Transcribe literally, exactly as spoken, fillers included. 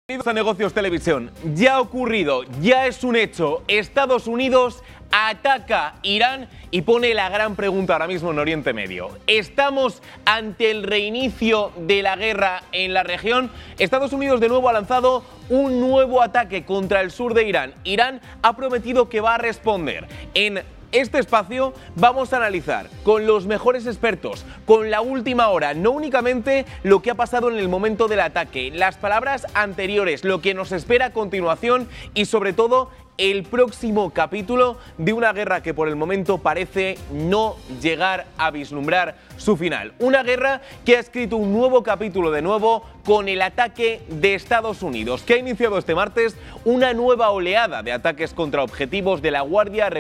Bienvenidos a Negocios Televisión. Ya ha ocurrido, ya es un hecho. Estados Unidos ataca Irán y pone la gran pregunta ahora mismo en Oriente Medio. ¿Estamos ante el reinicio de la guerra en la región? Estados Unidos de nuevo ha lanzado un nuevo ataque contra el sur de Irán. Irán ha prometido que va a responder. En este espacio vamos a analizar con los mejores expertos, con la última hora, no únicamente lo que ha pasado en el momento del ataque, las palabras anteriores, lo que nos espera a continuación y sobre todo el próximo capítulo de una guerra que por el momento parece no llegar a vislumbrar su final. Una guerra que ha escrito un nuevo capítulo de nuevo con el ataque de Estados Unidos, que ha iniciado este martes una nueva oleada de ataques contra objetivos de la Guardia Revolucionaria